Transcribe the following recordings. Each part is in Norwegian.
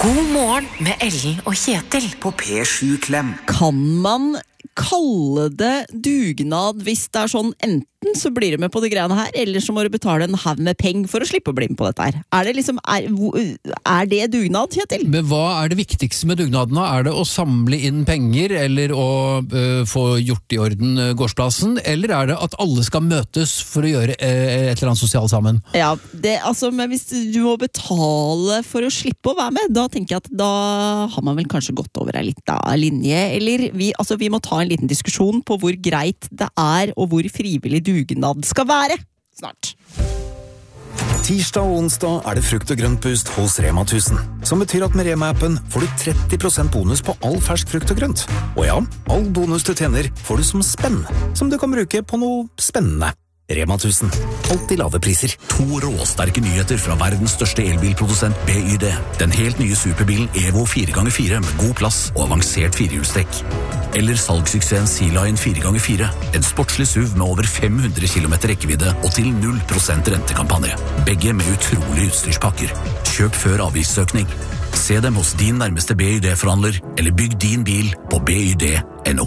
God morgen med Ellen og Kjetil på P7 Klem. Kan man kalle det dugnad hvis det sånn enten så blir du med på de greiene her, eller så må du betale en haug med penger for å slippe å bli med på dette her? Er det dugnad, Kjetil? Men hva det viktigste med dugnaden da? Det å samle inn penger, eller å få gjort i orden gårdsplassen, eller det at alle skal møtes for å gjøre et eller annet sosialt sammen? Ja, men hvis du må betale for å slippe å være med, da tenker jeg at da har man vel kanskje gått over en liten linje, eller vi må ta en liten diskusjon på hvor greit det og hvor frivillig dugnad skal være snart. Tirsdag og onsdag det frukt- og grøntboost hos Rema 1000, som betyr at med Rema-appen får du 30% bonus på all fersk frukt og grønt. Og ja, all bonus du tjener får du som spenn, som du kan bruke på noe spennende. Rema 1000. Alltid lave priser. 2 råsterke nyheter fra verdens største elbilprodusent BYD. Den helt nye superbilen Evo 4x4 med god plass og avansert firehjulstrekk. Eller salgssuksessen Sea-Line 4x4. En sportslig SUV med over 500 km rekkevidde og til 0% rentekampanje. Begge med utrolig utstyrspakker. Kjøp før avgiftsøkning. Se dem hos din nærmeste BYD-forhandler, eller bygg din bil på byd.no.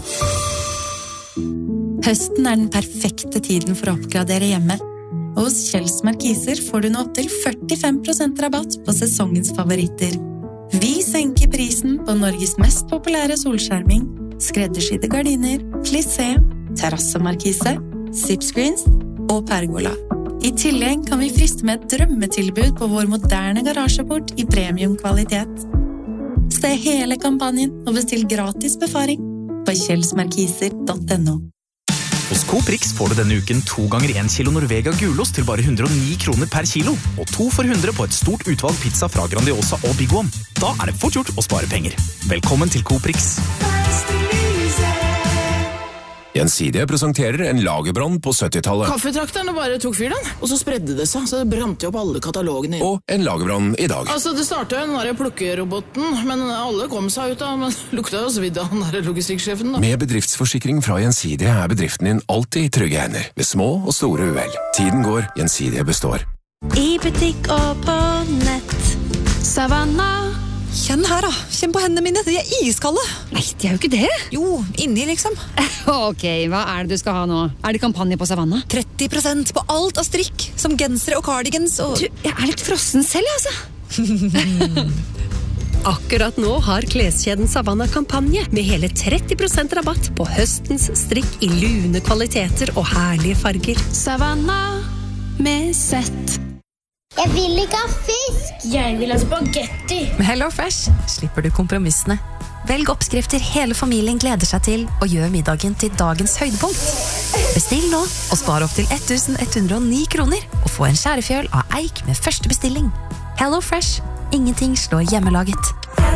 Høsten den perfekte tiden for å oppgradere hjemme. Og hos Kjells Markiser får du nå opp til 45% rabatt på sesongens favoritter. Vi senker prisen på Norges mest populære solskjerming, skreddersydde gardiner, plissé, terrassemarkise, zipscreens og pergola. I tillegg kan vi friste med et drømmetilbud på vår moderne garasjeport i premiumkvalitet. Se hele kampanjen og bestill gratis befaring på kjellsmarkiser.no. Hos Coprix får du denne uken 2 ganger 1 kilo Norvega gulost til bare 109 kroner per kilo, og 2 for 100 på et stort utvalg pizza fra Grandiosa og Big One. Da det fort gjort å spare penger. Velkommen til Coprix. Gjensidige presenterer en lagerbrann på 70-tallet. Kaffetrakterne bare tok fyr den, og så spredde det seg, så det brant jo opp alle katalogene. Og en lagerbrann i dag. Altså, det startet jo den der plukkeroboten, men alle kom seg ut av, men lukta jo så vidt av den der logistikksjefen da. Med bedriftsforsikring fra Gjensidige bedriften din alltid i trygge hender, ved små og store uhell. Tiden går, Gjensidige består. I butikk og på nett, Savanna. Kjenn her da, kjenn på hendene mine, de iskalde. Nei, de jo ikke det. Jo, inni liksom. Ok, hva det du skal ha nå? Det kampanje på Savanna? 30% på alt av strikk, som gensere og cardigans og... Du, jeg litt frossen selv, altså. Akkurat nå har kleskjeden Savanna kampanje med hele 30% rabatt på høstens strikk i lune kvaliteter og herlige farger. Savanna med sett. Jeg vil ikke ha fisk. Jeg vil ha spagetti. Med HelloFresh slipper du kompromissene. Velg oppskrifter hele familien gleder seg til, og gjør middagen til dagens høydepunkt. Bestill nå, og spar opp til 1109 kroner, og få en skjærefjøl av eik med første bestilling. HelloFresh. Ingenting slår hjemmelaget.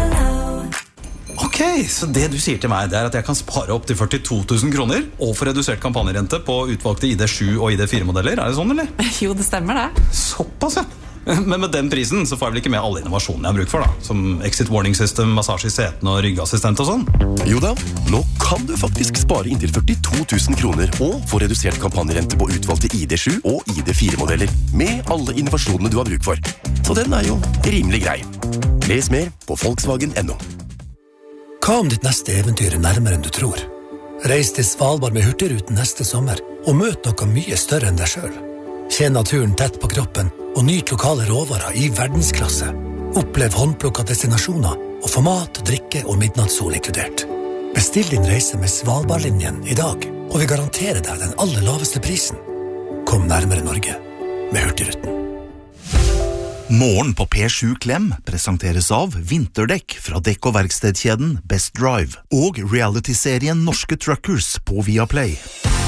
Ok, så det du sier til meg, det at jeg kan spare opp til 42 000 kroner, og få redusert kampanjerente på utvalgte ID7 og ID4-modeller. Det sånn, eller? Jo, det stemmer det. Såpass, ja. Men med den prisen så får jeg vel ikke med alle innovasjonene jeg har bruk for da, som exit warning system, massasje i setene og ryggassistent og sånn. Jo da, nå kan du faktisk spare inntil 42 000 kroner og få redusert kampanjerente på utvalgte ID7 og ID4-modeller, med alle innovasjonene du har bruk for. Så den jo rimelig grei. Les mer på Volkswagen.no. Hva om ditt neste eventyr nærmere enn du tror? Reis til Svalbard med Hurtigruten neste sommer, og møt noe mye større enn deg selv. Kjenn naturen tett på kroppen, og nyt lokale råvarer i verdensklasse. Opplev håndplukket destinasjoner, og få mat, drikke og midnattssol inkludert. Bestill din reise med Svalbardlinjen i dag, og vi garanterer deg den aller laveste prisen. Kom nærmere Norge med Hurtigruten. Morgen på P7 Klem presenteres av vinterdekk fra dekk- og verkstedkjeden Best Drive og reality-serien Norske Truckers på Viaplay.